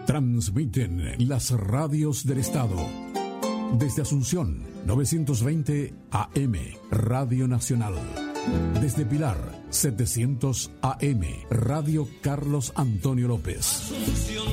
Transmiten las radios del estado. Desde Asunción, 920 AM, Radio Nacional. Desde Pilar, 700 AM, Radio Carlos Antonio López.